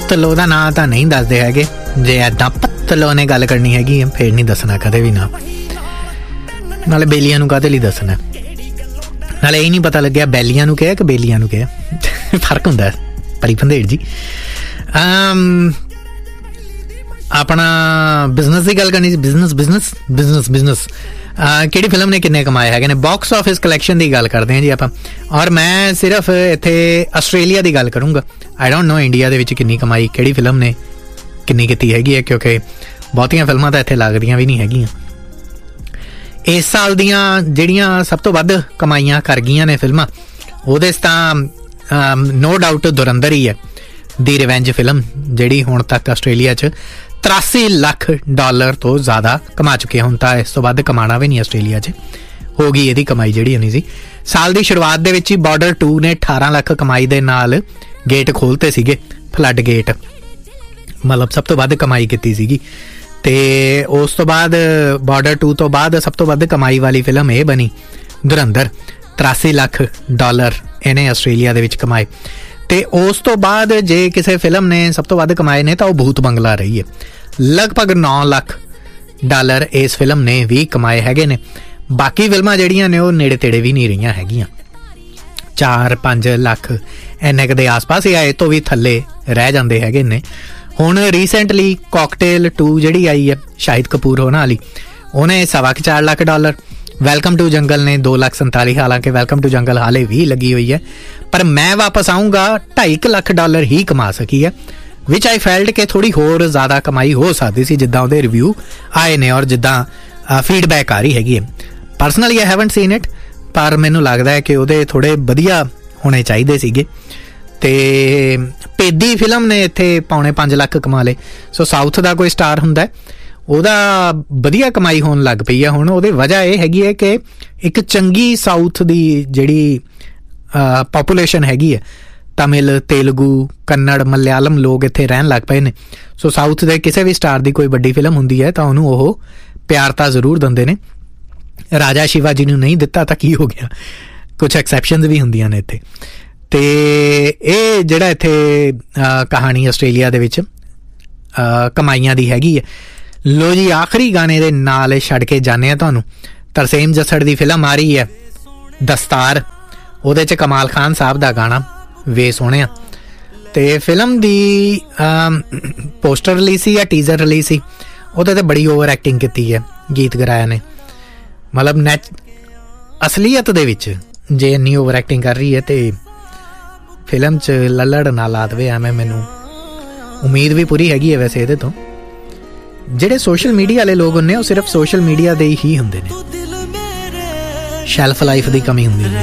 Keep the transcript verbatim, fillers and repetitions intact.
ਪਤਲੋ ਦਾ ਨਾਂ ਤਾਂ ਨਹੀਂ ਦੱਸਦੇ ਹੈਗੇ, ਜੇ ਇੱਦਾਂ ਪਤਲੋ ਨੇ ਗੱਲ ਕਰਨੀ ਹੈਗੀ ਫਿਰ ਨਹੀਂ ਦੱਸਣਾ ਕਦੇ ਵੀ ਨਾ। ਨਾਲੇ ਬੇਲੀਆਂ ਨੂੰ ਕਾਹਦੇ ਲਈ ਦੱਸਣਾ, ਨਾਲੇ ਇਹ ਨਹੀਂ ਪਤਾ ਲੱਗਿਆ ਬੈਲੀਆਂ ਨੂੰ ਕਿਹਾ ਕਿ ਬੇਲੀਆਂ ਨੂੰ ਕਿਹਾ, ਫਰਕ ਹੁੰਦਾ ਪਰੀ ਭੰਦੇੜ ਜੀ। ਆਪਣਾ ਬਿਜ਼ਨਸ ਦੀ ਗੱਲ ਕਰਨੀ ਸੀ, ਬਿਜ਼ਨਸ ਬਿਜ਼ਨਸ ਬਿਜ਼ਨਸ ਬਿਜ਼ਨਸ ਕਿਹੜੀ ਫਿਲਮ ਨੇ ਕਿੰਨੇ ਕਮਾਏ ਹੈਗੇ ਨੇ। ਬਾਕਸ ਆਫਿਸ ਕਲੈਕਸ਼ਨ ਦੀ ਗੱਲ ਕਰਦੇ ਹਾਂ ਜੀ ਆਪਾਂ, ਔਰ ਮੈਂ ਸਿਰਫ ਇੱਥੇ ਆਸਟ੍ਰੇਲੀਆ ਦੀ ਗੱਲ ਕਰੂੰਗਾ। ਆਈ ਡੋਂਟ ਨੋ ਇੰਡੀਆ ਦੇ ਵਿੱਚ ਕਿੰਨੀ ਕਮਾਈ ਕਿਹੜੀ ਫਿਲਮ ਨੇ ਕਿੰਨੀ ਕੀਤੀ ਹੈਗੀ ਹੈ, ਕਿਉਂਕਿ ਬਹੁਤੀਆਂ ਫਿਲਮਾਂ ਤਾਂ ਇੱਥੇ ਲੱਗਦੀਆਂ ਵੀ ਨਹੀਂ ਹੈਗੀਆਂ। ਇਸ ਸਾਲ ਦੀਆਂ ਜਿਹੜੀਆਂ ਸਭ ਤੋਂ ਵੱਧ ਕਮਾਈਆਂ ਕਰ ਗਈਆਂ ਨੇ ਫਿਲਮਾਂ, ਉਹਦੇ 'ਚ ਤਾਂ ਨੋ ਡਾਊਟ ਧੁਰੰਧਰ ਹੀ ਹੈ, ਦੀ ਰਿਵੈਂਜ ਫਿਲਮ, ਜਿਹੜੀ ਹੁਣ ਤੱਕ ਆਸਟ੍ਰੇਲੀਆ 'ਚ ਤਰਾਸੀ ਲੱਖ ਡਾਲਰ ਤੋਂ ਜ਼ਿਆਦਾ ਕਮਾ ਚੁੱਕੇ। ਹੁਣ ਤਾਂ ਇਸ ਤੋਂ ਵੱਧ ਕਮਾਉਣਾ ਵੀ ਨਹੀਂ ਆਸਟ੍ਰੇਲੀਆ 'ਚ, ਹੋ ਗਈ ਇਹਦੀ ਕਮਾਈ ਜਿਹੜੀ ਨਹੀਂ ਸੀ। ਸਾਲ ਦੀ ਸ਼ੁਰੂਆਤ ਦੇ ਵਿੱਚ ਹੀ ਬਾਰਡਰ ਟੂ ਨੇ ਅਠਾਰਾਂ ਲੱਖ ਕਮਾਈ ਦੇ ਨਾਲ ਗੇਟ ਖੋਲ੍ਹਤੇ ਸੀਗੇ, ਫਲੱਡ ਗੇਟ, ਮਤਲਬ ਸਭ ਤੋਂ ਵੱਧ ਕਮਾਈ ਕੀਤੀ ਸੀਗੀ। ਅਤੇ ਉਸ ਤੋਂ ਬਾਅਦ ਬਾਰਡਰ ਟੂ ਤੋਂ ਬਾਅਦ ਸਭ ਤੋਂ ਵੱਧ ਕਮਾਈ ਵਾਲੀ ਫਿਲਮ ਇਹ ਬਣੀ ਧੁਰੰਧਰ, ਤਰਾਸੀ ਲੱਖ ਡਾਲਰ ਇਹਨੇ ਆਸਟ੍ਰੇਲੀਆ ਦੇ ਵਿੱਚ ਕਮਾਏ। ਅਤੇ ਉਸ ਤੋਂ ਬਾਅਦ ਜੇ ਕਿਸੇ ਫਿਲਮ ਨੇ ਸਭ ਤੋਂ ਵੱਧ ਕਮਾਏ ਨੇ ਤਾਂ ਉਹ ਭੂਤ ਬੰਗਲਾ ਰਹੀ ਹੈ, ਲਗਭਗ ਨੌ ਲੱਖ ਡਾਲਰ ਇਸ ਫਿਲਮ ਨੇ ਵੀ ਕਮਾਏ ਹੈਗੇ ਨੇ। ਬਾਕੀ ਫਿਲਮਾਂ ਜਿਹੜੀਆਂ ਨੇ ਉਹ ਨੇੜੇ ਤੇੜੇ ਵੀ ਨਹੀਂ ਰਹੀਆਂ ਹੈਗੀਆਂ, ਚਾਰ ਪੰਜ ਲੱਖ ਇੰਨੇ ਕੁ ਦੇ ਆਸ ਪਾਸ ਜਾਂ ਇਹ ਤੋਂ ਵੀ ਥੱਲੇ ਰਹਿ ਜਾਂਦੇ ਹੈਗੇ ਨੇ। ਹੁਣ ਰੀਸੈਂਟਲੀ ਕਾਕਟੇਲ ਟੂ ਜਿਹੜੀ ਆਈ ਹੈ ਸ਼ਾਹਿਦ ਕਪੂਰ ਹੋਣਾ ਵਾਲੀ, ਉਹਨੇ ਸਵਾ ਕੁ ਚਾਰ ਲੱਖ ਡਾਲਰ, ਵੈਲਕਮ ਟੂ ਜੰਗਲ ਨੇ ਦੋ ਲੱਖ ਸੰਤਾਲੀ, ਹਾਲਾਂਕਿ ਵੈਲਕਮ ਟੂ ਜੰਗਲ ਹਾਲੇ ਵੀ ਲੱਗੀ ਹੋਈ ਹੈ, ਪਰ ਮੈਂ ਵਾਪਸ ਆਊਂਗਾ ਢਾਈ ਕੁ ਲੱਖ ਡਾਲਰ ਹੀ ਕਮਾ ਸਕੀ ਹੈ, ਵਿਚ ਆਈ ਫੈਲਟ ਕਿ ਥੋੜ੍ਹੀ ਹੋਰ ਜ਼ਿਆਦਾ ਕਮਾਈ ਹੋ ਸਕਦੀ ਸੀ ਜਿੱਦਾਂ ਉਹਦੇ ਰਿਵਿਊ ਆਏ ਨੇ ਔਰ ਜਿੱਦਾਂ ਫੀਡਬੈਕ ਆ ਰਹੀ ਹੈਗੀ ਹੈ। Personally I haven't scene it, ਪਰ ਮੈਨੂੰ ਲੱਗਦਾ ਹੈ ਕਿ ਉਹਦੇ ਥੋੜ੍ਹੇ ਵਧੀਆ ਹੋਣੇ ਚਾਹੀਦੇ ਸੀਗੇ। ਅਤੇ ਪੇਦੀ ਫਿਲਮ ਨੇ ਇੱਥੇ ਪੌਣੇ ਪੰਜ ਲੱਖ ਕਮਾ ਲਏ। ਸੋ ਸਾਊਥ ਦਾ ਕੋਈ ਸਟਾਰ ਹੁੰਦਾ ਉਹਦਾ ਵਧੀਆ ਕਮਾਈ ਹੋਣ ਲੱਗ ਪਈ ਹੈ ਹੁਣ। ਉਹਦੀ ਵਜ੍ਹਾ ਇਹ ਹੈਗੀ ਹੈ ਕਿ ਇੱਕ ਚੰਗੀ ਸਾਊਥ ਦੀ ਜਿਹੜੀ ਪਾਪੂਲੇਸ਼ਨ ਹੈਗੀ ਹੈ, ਤਮਿਲ, ਤੇਲਗੂ, ਕੰਨੜ, ਮਲਿਆਲਮ ਲੋਕ ਇੱਥੇ ਰਹਿਣ ਲੱਗ ਪਏ ਨੇ। ਸੋ ਸਾਊਥ ਦੇ ਕਿਸੇ ਵੀ ਸਟਾਰ ਦੀ ਕੋਈ ਵੱਡੀ ਫਿਲਮ ਹੁੰਦੀ ਹੈ ਤਾਂ ਉਹਨੂੰ ਉਹ ਪਿਆਰ ਤਾਂ ਜ਼ਰੂਰ ਦਿੰਦੇ ਨੇ। ਰਾਜਾ ਸ਼ਿਵਾ ਜੀ ਨੂੰ ਨਹੀਂ ਦਿੱਤਾ ਤਾਂ ਕੀ ਹੋ ਗਿਆ, ਕੁਛ ਐਕਸੈਪਸ਼ਨਸ ਵੀ ਹੁੰਦੀਆਂ ਨੇ ਇੱਥੇ। ਅਤੇ ਇਹ ਜਿਹੜਾ ਇੱਥੇ ਕਹਾਣੀ ਆਸਟ੍ਰੇਲੀਆ ਦੇ ਵਿੱਚ ਕਮਾਈਆਂ ਦੀ ਹੈਗੀ ਹੈ। ਲੋ ਜੀ, ਆਖਰੀ ਗਾਣੇ ਦੇ ਨਾਲ ਛੱਡ ਕੇ ਜਾਂਦੇ ਹਾਂ ਤੁਹਾਨੂੰ। ਤਰਸੇਮ ਜੱਸੜ ਦੀ ਫਿਲਮ ਆ ਰਹੀ ਹੈ ਦਸਤਾਰ, ਉਹਦੇ 'ਚ ਕਮਾਲ ਖਾਨ ਸਾਹਿਬ ਦਾ ਗਾਣਾ ਵੇ ਸੋਹਣਿਆ। ਅਤੇ ਫਿਲਮ ਦੀ ਪੋਸਟਰ ਰਿਲੀਜ਼ ਸੀ ਜਾਂ ਟੀਜ਼ਰ ਰਿਲੀਜ਼ ਸੀ, ਉਹਦੇ 'ਤੇ ਬੜੀ ਓਵਰ ਐਕਟਿੰਗ ਕੀਤੀ ਹੈ ਗੀਤ ਗਾਇਆ ਨੇ, ਮਤਲਬ ਨੈਚ ਅਸਲੀਅਤ ਦੇ ਵਿੱਚ ਜੇ ਇੰਨੀ ਓਵਰ ਐਕਟਿੰਗ ਕਰ ਰਹੀ ਹੈ ਅਤੇ ਫਿਲਮ 'ਚ ਲੱਲੜ ਨਾ ਲਾ ਦੇਵੇ ਐਵੇਂ, ਮੈਨੂੰ ਉਮੀਦ ਵੀ ਪੂਰੀ ਹੈਗੀ ਹੈ ਵੈਸੇ ਇਹਦੇ ਤੋਂ। ਜਿਹੜੇ ਸੋਸ਼ਲ ਮੀਡੀਆ ਵਾਲੇ ਲੋਕ ਹੁੰਦੇ ਉਹ ਸਿਰਫ ਸੋਸ਼ਲ ਮੀਡੀਆ ਦੇ ਹੀ ਹੁੰਦੇ ਨੇ, ਸ਼ੈਲਫ ਲਾਈਫ ਦੀ ਕਮੀ ਹੁੰਦੀ ਹੈ।